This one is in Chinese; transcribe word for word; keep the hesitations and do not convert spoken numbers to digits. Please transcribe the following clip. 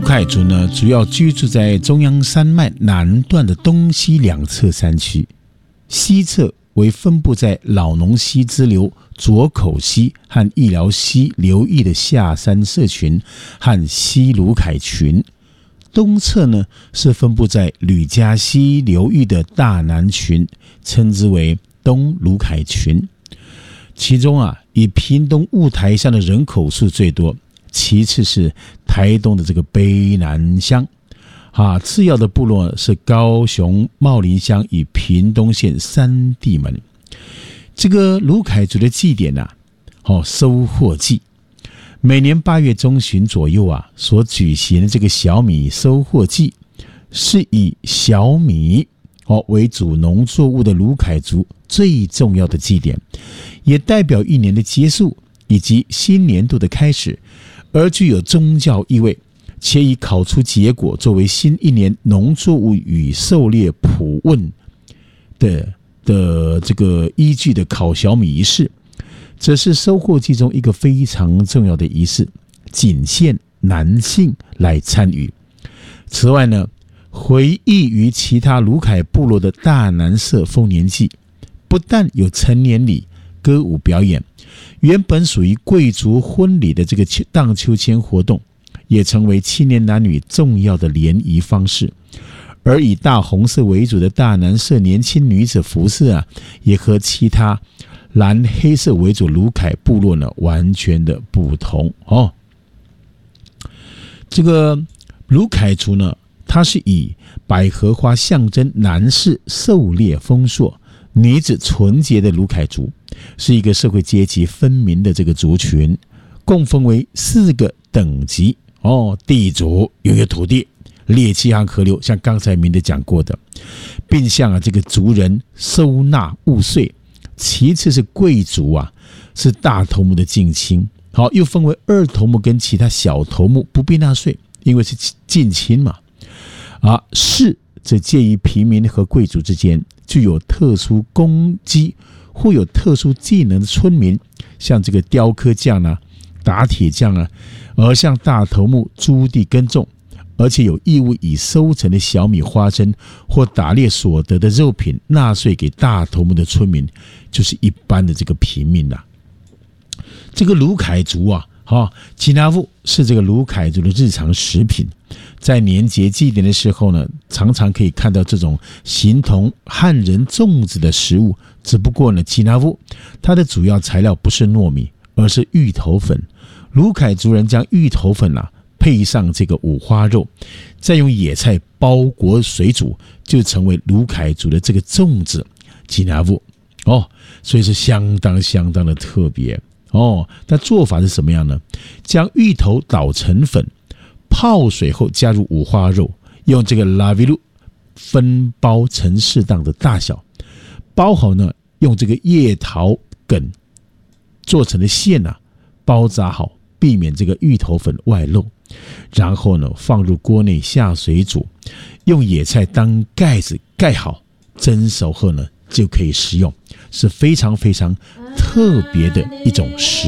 凯族呢，主要居住在中央山脉南段的东西两侧山区，西侧为分布在老农溪支流左口溪和义寮溪流域的下山社群和西鲁凯群，东侧呢是分布在吕家溪流域的大南群，称之为东鲁凯群。其中啊，以屏东雾台乡的人口数最多，其次是台东的这个卑南乡，啊，次要的部落是高雄茂林乡与屏东县三地门。这个鲁凯族的祭典啊，哦，收获季，每年八月中旬左右啊，所举行的这个小米收获季，是以小米哦为主农作物的鲁凯族最重要的祭典，也代表一年的结束以及新年度的开始，而具有宗教意味，且以考出结果作为新一年农作物与狩猎普问的的这个依据的烤小米仪式，这是收获季中一个非常重要的仪式，仅限男性来参与。此外呢，回忆于其他鲁凯部落的大南社丰年祭，不但有成年礼、歌舞表演，原本属于贵族婚礼的这个荡秋千活动，也成为青年男女重要的联谊方式。而以大红色为主的大南社年轻女子服饰啊，也和其他蓝黑色为主鲁凯部落呢完全的不同哦。这个鲁凯族呢，它是以百合花象征男士狩猎丰硕，女子纯洁的鲁凯族，是一个社会阶级分明的这个族群，共分为四个等级哦。地主拥有土地、猎期和河流，像刚才明德讲过的，并向啊这个族人收纳物税。其次是贵族啊，是大头目的近亲，好，又分为二头目跟其他小头目不必纳税，因为是近亲嘛。啊，士则介于平民和贵族之间，具有特殊功绩或有特殊技能的村民，像这个雕刻匠啊、打铁匠啊，而向大头目租地耕种，而且有义务以收成的小米、花生或打猎所得的肉品纳税给大头目的村民，就是一般的这个平民啦、啊。这个鲁凯族啊，哈，吉拿布是这个鲁凯族的日常食品。在年节祭典的时候呢，常常可以看到这种形同汉人粽子的食物，只不过呢，吉拿布它的主要材料不是糯米，而是芋头粉。鲁凯族人将芋头粉啊配上这个五花肉，再用野菜包裹水煮，就成为鲁凯族的这个粽子吉拿布哦，所以是相当相当的特别哦。那做法是什么样呢？将芋头捣成粉，泡水后加入五花肉，用这个拉维鲁分包成适当的大小，包好呢，用这个叶桃梗做成的馅啊，包扎好，避免这个芋头粉外漏。然后呢，放入锅内下水煮，用野菜当盖子盖好，蒸熟后呢，就可以食用，是非常非常特别的一种食